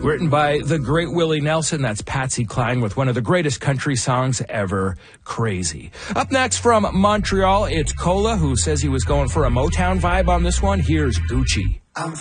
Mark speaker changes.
Speaker 1: Written by the great Willie Nelson, that's Patsy Cline with one of the greatest country songs ever, Crazy. Up next from Montreal, it's Cola, who says he was going for a Motown vibe on this one. Here's Gucci.
Speaker 2: I'm